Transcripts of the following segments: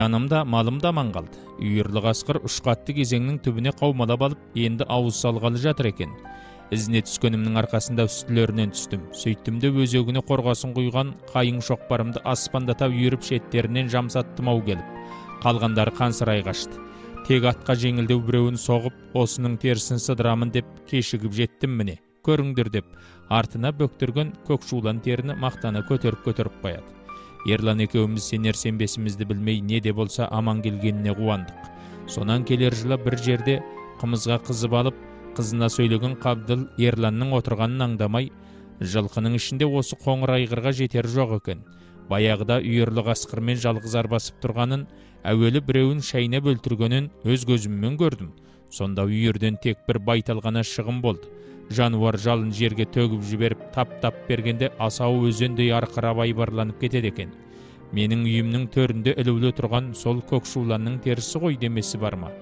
Жанымда, малымда аман қалды. Үйірлі қасқыр ұшқатты кезеңнің түбіне қаумалап алып, енді ауыз салғалы жатыр екен. Ізіне түскенімнің арқасында үстілерінен түстім. Сөйттім де өзегіне қорғасын құйған қайың шоқпарымды аспандата үйіріп шеттерінен жамсаттым ау келіп. Қалғандары қансырай қашты. Тек атқа жеңілдеу біреуін соғып, осының терісін сыдырамын деп кешігіп жеттім міне. Көріңдер деп, артына бөктірген көкшулан теріні мақтана көтеріп қояды. Ерлан екеуміз сенер-сенбесімізді білмей не де болса аман келгеніне қуандық. Сонан келер жылы бір жерде қымызға қызып алып, қызына сөйлеген Қабдыл Ерланның отырғанын аңдамай, жылқының ішінде осы қоңыр айғырға жетер жоқ екен. Баяғыда үйірлі қасқырмен жалғыз арбасып тұрғанын, әуелі біреуін шайнап өлтіргенін өз көзіммен көрдім. Сонда үйірден тек бір байтал ғана шығым болды. Жануар жалын жерге төгіп жіберіп тап-тап бергенде асау өзендей арқырап айбарланып кетеді екен. Менің үйімнің төрінде ілулі тұрған сол көкшуланның терісі ғой демесі бар ма?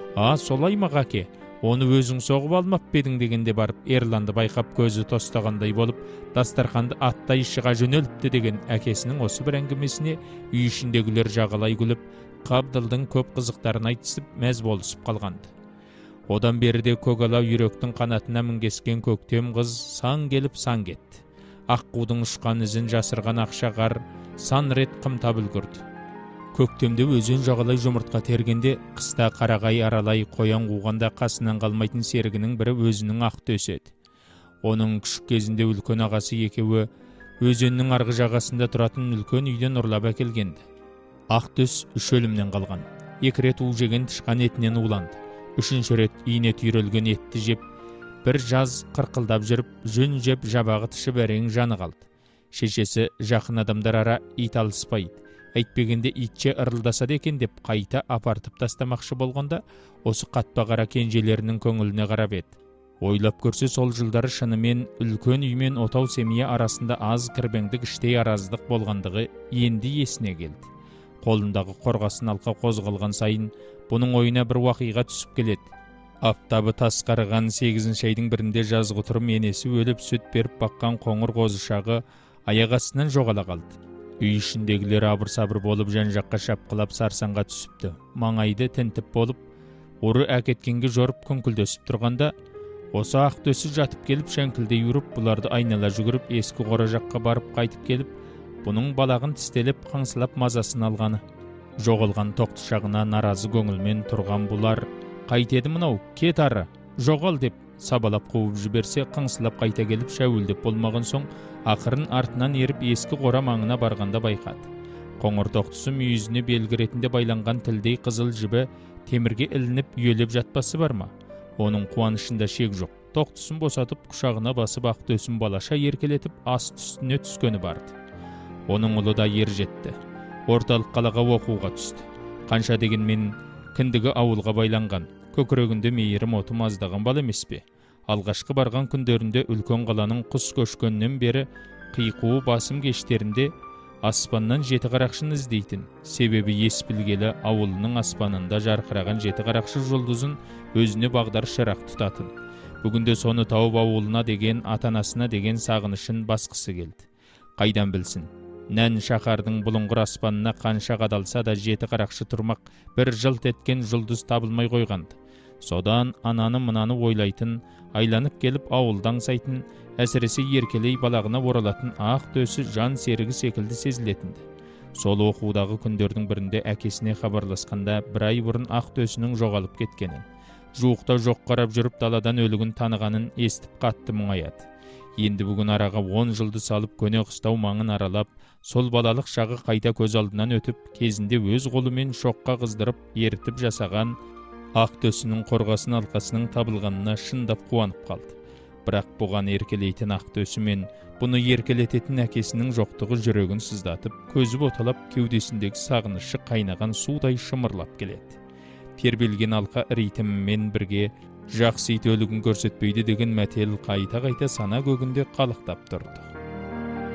Солай ма қаке? Оны өзің соғып алмап бедің дегенде барып, Ерланды байқап көзі тостағандай болып, дастарханды аттай шыға жөнеліпті деген әкесінің осы бір әңгімесіне үй ішіндегілер жағалай күліп, Қабдылдың көп қызықтарын айтысып, мәз болысып қалғанды. Одан беріде көгала үйректің қанатына мінгескен көктем қыз сан келіп сан кетті. Аққудың ұшқан ізін жасырған ақшағар сан рет қымтап үлгірді. Көктемде өзен жағалай жұмыртқа тергенде, қыста қарағай аралай қоян қуғанда қасынан қалмайтын серігінің бірі өзінің Ақтөс еді. Оның күшік кезінде үлкен ағасы екеуі өзеннің арғы жағасында тұратын үлкен үйден ұрлап әкелгенді. Ақтөс үш өлімнен қалған. 2 рет уыл жеген тышқан етінен уланды. 3-ші рет ине түйрелген етті жеп, бір жаз қырқылдап жүріп, жүн жеп жабағы тышып әрең жаны қалды. Шешесі жақын адамдар ара ит алыспайды. Әйтпегенде итше ырылдасады екен деп қайта апартып тастамақшы болғанда, осы қатпа-қара кенжелерінің көңіліне қарап еді. Ойлап көрсе, сол жылдары шынымен үлкен үймен отау семье арасында аз кірбеңдік іштей араздық болғандығы енді есіне келді. Қолындағы қорғасын алқа қозғалған сайын бұның ойына бір уақиға түсіп келеді. Аптабы тас қарыған 8-ші айдың бірінде жазғытұрым енесі өліп сүт беріп баққан қоңыр қозышағы аяқ астынан жоғала қалды. Үй ішіндегілер абыр-сабыр болып жан-жаққа шапқылап сарсаңға түсіпті. Маңайды тінтіп болып, ұры әкеткенге жорып күңкілдесіп тұрғанда, осы Ақтөсі жатып келіп шәңкілдей үріп, бұларды айнала жүгіріп ескі қора жаққа барып қайтып келіп, бұның балағын тістелеп қаңсылап мазасын алғаны. Жоғалған тоқтышағына наразы көңілмен тұрған бұлар, қайтеді мынау, кет ары, жоғал деп сабалап қуып жіберсе, қаңсылап қайта келіп шәуілдеп болмаған соң, ақырын артынан еріп ескі қора маңына барғанда байқады. Қоңыр тоқтысы мүйізіне белгі ретінде байланған тілдей қызыл жібі темірге ілініп үйелеп жатпасы бар ма? Оның қуанышында шек жоқ. Тоқтысын босатып, құшағына басып Ақтөсін балаша еркелетіп, аст үстіне түскені барды. Оның ұлы да ер жетті. Орталық қалаға оқуға түсті. Қанша дегенмен кіндігі ауылға байланған, көкірегінде мейірім оты маздаған бала емес пе? Алғашқы барған күндерінде үлкен қаланың құс көшкеннен бері қиқуы басым кештерінде аспаннан жеті қарақшыны іздейтін. Себебі ес білгелі ауылының аспанында жарқыраған жеті қарақшы жұлдызын өзіне бағдар шырақ тұтатын. Бүгінде соны тауып ауылына деген, атанасына деген сағынышын басқысы келді. Қайдан білсін? Нән шаһардың бұлыңғыр аспанына қанша қадалса да жеті қарақшы тұрмақ бір жылт еткен жұлдыз табылмай қойғанды. Содан ананы мынаны ойлайтын, айланып келіп ауылдан сайтын, әсіресе еркелей балағына оралатын Ақтөсі жан серігі секілді сезілетінді. Сол оқудағы күндердің бірінде әкесіне хабарласқанда бір ай бұрын Ақтөсінің жоғалып кеткенін, жуықта жоқ қарап жүріп даладан өлігін танығанын естіп қатты мұңаяды. Енді бүгін араға 10 жылды салып көне қыстау маңын аралап, сол балалық шағы қайта көз алдынан өтіп, кезінде өз қолымен шоққа қыздырып, ерітіп жасаған Ақтөсінің қорғасын алқасының табылғанына шындап қуанып қалды. Бірақ бұған еркелейтін Ақтөсі мен бұны еркелететін әкесінің жоқтығы жүрегін сыздатып, көзі боталап, кеудесіндегі сағынышы қайнаған судай шымырлап келеді. Тербелген алқа ритмімен бірге жақсы ит өлігін көрсетпейді деген мәтел қайта-қайта сана көгінде қалықтап тұрды.